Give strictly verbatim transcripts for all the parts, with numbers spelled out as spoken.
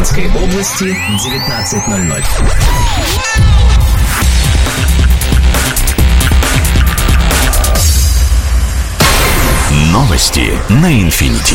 Смоленской области, девятнадцать ноль ноль. Новости на Инфинити.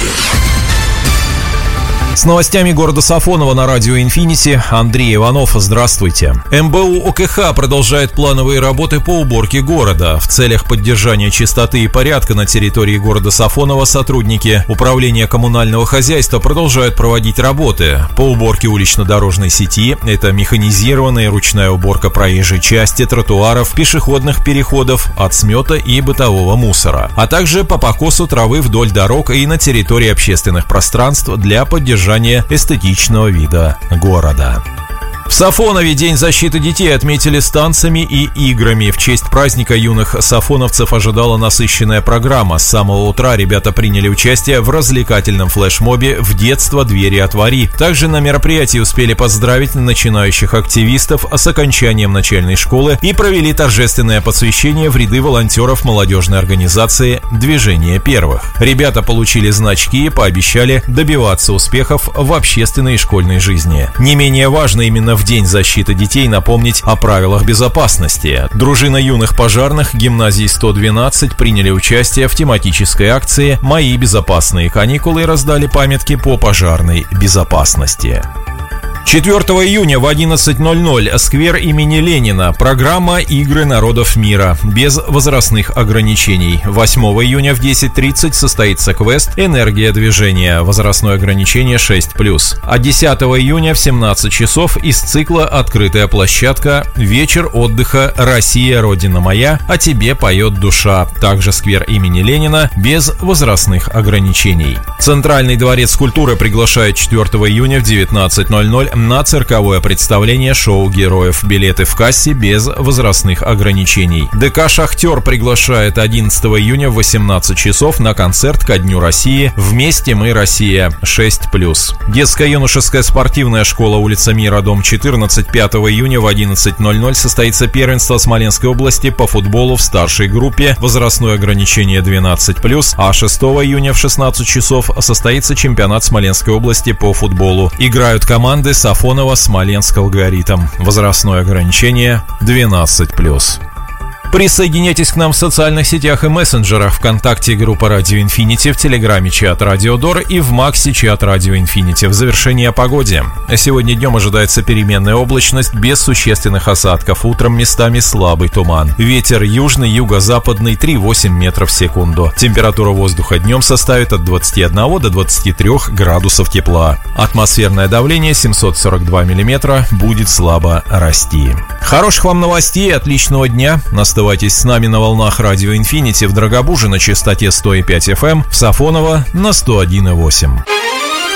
С новостями города Сафоново на радио «Инфинити» Андрей Иванов. Здравствуйте. эм бэ у о ка ха продолжает плановые работы по уборке города. В целях поддержания чистоты и порядка на территории города Сафоново сотрудники Управления коммунального хозяйства продолжают проводить работы по уборке улично-дорожной сети. Это механизированная ручная уборка проезжей части, тротуаров, пешеходных переходов, от смета и бытового мусора, а также по покосу травы вдоль дорог и на территории общественных пространств для поддержания эстетичного вида города. В Сафонове День защиты детей отметили с танцами и играми. В честь праздника юных сафоновцев ожидала насыщенная программа. С самого утра ребята приняли участие в развлекательном флешмобе «В детство двери отвори». Также на мероприятии успели поздравить начинающих активистов с окончанием начальной школы и провели торжественное посвящение в ряды волонтеров молодежной организации «Движение первых». Ребята получили значки и пообещали добиваться успехов в общественной и школьной жизни. Не менее важно именно в В День защиты детей напомнить о правилах безопасности. Дружина юных пожарных гимназии сто двенадцать приняли участие в тематической акции «Мои безопасные каникулы» и раздали памятки по пожарной безопасности. четвёртого июня в одиннадцать ноль ноль сквер имени Ленина. Программа «Игры народов мира» без возрастных ограничений. восьмого июня в десять тридцать состоится квест «Энергия движения». Возрастное ограничение шесть плюс. А десятого июня в семнадцать часов из цикла «Открытая площадка. Вечер отдыха. Россия, Родина моя. О тебе поет душа». Также сквер имени Ленина без возрастных ограничений. Центральный дворец культуры приглашает четвёртого июня в девятнадцать ноль ноль на цирковое представление шоу героев. Билеты в кассе без возрастных ограничений. ДК «Шахтер» приглашает одиннадцатого июня в восемнадцать часов на концерт ко Дню России «Вместе мы, Россия» шесть плюс. Детско-юношеская спортивная школа, улица Мира, дом четырнадцать. пятого июня в одиннадцать ноль ноль состоится первенство Смоленской области по футболу в старшей группе. Возрастное ограничение двенадцать плюс. А шестого июня в шестнадцать часов состоится чемпионат Смоленской области по футболу. Играют команды Сафоново, Смоленск, Алгоритм. Возрастное ограничение двенадцать плюс. Присоединяйтесь к нам в социальных сетях и мессенджерах. ВКонтакте группа Радио Инфинити, в Телеграме чат Радио Дор и в Максе чат Радио Инфинити. В завершении о погоде. Сегодня днем ожидается переменная облачность без существенных осадков. Утром местами слабый туман. Ветер южный, юго-западный три-восемь метров в секунду. Температура воздуха днем составит от двадцати одного до двадцати трёх градусов тепла. Атмосферное давление семьсот сорок два миллиметра будет слабо расти. Хороших вам новостей и отличного дня. Оставайтесь с нами на волнах Радио Инфинити в Драгобуже на частоте сто и пять эф эм, в Сафоново на сто один и восемь.